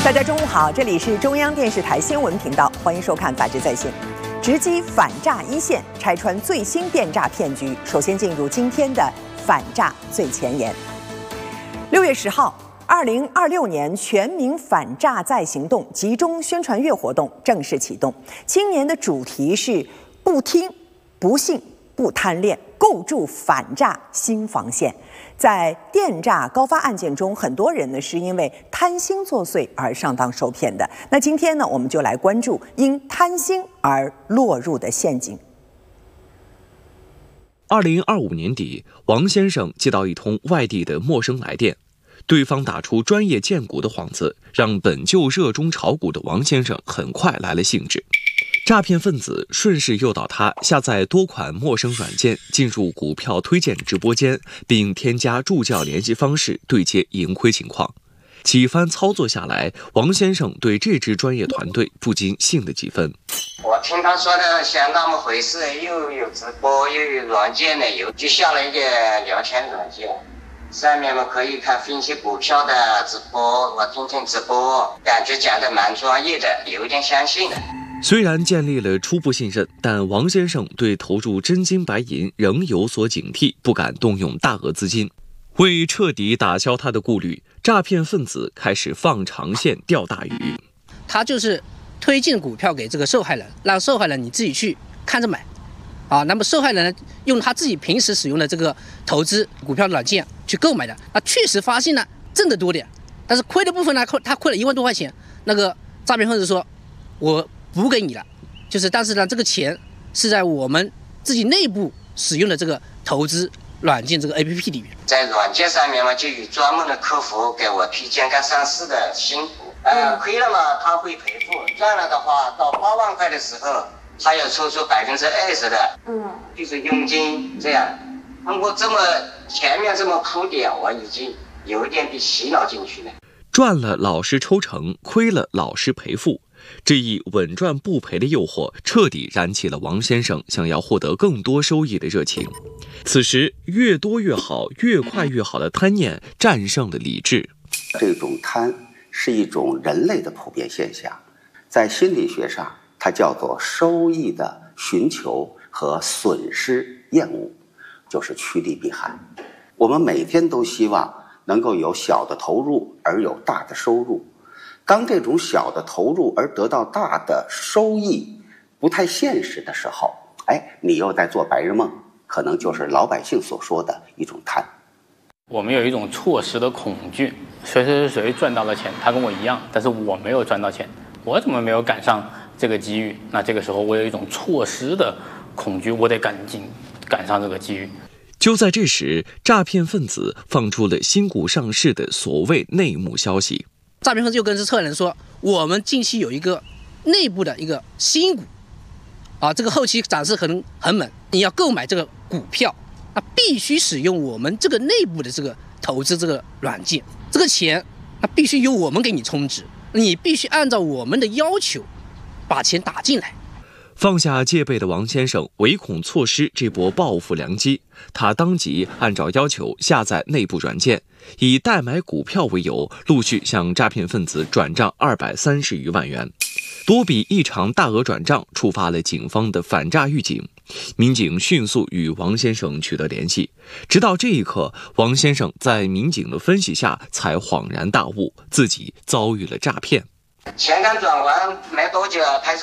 大家中午好，这里是中央电视台新闻频道，欢迎收看《法治在线》，直击反诈一线，拆穿最新电诈骗局。首先进入今天的反诈最前沿。6月10号，2026年全民反诈再行动集中宣传月活动正式启动。今年的主题是不听、不信、不贪恋，构筑反诈新防线。在电诈高发案件中，很多人呢是因为贪心作祟而上当受骗的。那今天呢，我们就来关注因贪心而落入的陷阱。 2025年底，王先生接到一通外地的陌生来电，对方打出专业荐股的幌子，让本就热衷炒股的王先生很快来了兴致。诈骗分子顺势诱导他下载多款陌生软件，进入股票推荐直播间，并添加助教联系方式对接盈亏情况。几番操作下来，王先生对这支专业团队不禁信了几分。 我听他说的像那么回事，又有直播又有软件的，就下了一个聊天软件，上面嘛可以看分析股票的直播，我听听直播，感觉讲的蛮专业的，有点相信的。 虽然建立了初步信任，但王先生对投入真金白银仍有所警惕，不敢动用大额资金。为彻底打消他的顾虑，诈骗分子开始放长线钓大鱼。 他就是推荐股票给这个受害人，让受害人你自己去看着买，那么受害人呢用他自己平时使用的这个投资股票软件去购买的，那确实发现呢挣得多点，但是亏的部分呢，他亏了1万多块钱。那个诈骗分子说，我补给你了，但是呢，这个钱是在我们自己内部使用的这个投资软件这个 APP 里面， 在软件上面嘛，就有专门的客服给我推荐刚上市的新股，亏了嘛他会赔付，赚了的话到8万块的时候，他要抽出20%的，就是佣金这样。通过这么前面这么铺垫，我已经有点被洗脑进去了。 赚了老实抽成，亏了老实赔付。这一稳赚不赔的诱惑彻底燃起了王先生想要获得更多收益的热情。此时，越多越好、越快越好的贪念战胜了理智。 这种贪是一种人类的普遍现象，在心理学上，它叫做收益的寻求和损失厌恶，就是趋利避害。我们每天都希望能够有小的投入而有大的收入。当这种小的投入而得到大的收益不太现实的时候，你又在做白日梦，可能就是老百姓所说的一种贪。 我们有一种错失的恐惧，谁赚到了钱，他跟我一样，但是我没有赚到钱，我怎么没有赶上这个机遇？那这个时候我有一种错失的恐惧，我得赶紧赶上这个机遇。 就在这时，诈骗分子放出了新股上市的所谓内幕消息。 诈骗分子就跟这受害人说，我们近期有一个内部的一个新股，这个后期涨势很猛，你要购买这个股票，那必须使用我们这个内部的这个投资这个软件，这个钱那必须由我们给你充值，你必须按照我们的要求把钱打进来。 放下戒备的王先生唯恐错失这波报复良机，他当即按照要求下载内部软件，以代买股票为由，陆续向诈骗分子转账230余万元。多笔异常大额转账触发了警方的反诈预警，民警迅速与王先生取得联系。直到这一刻，王先生在民警的分析下才恍然大悟，自己遭遇了诈骗。 钱刚转完没多久，开始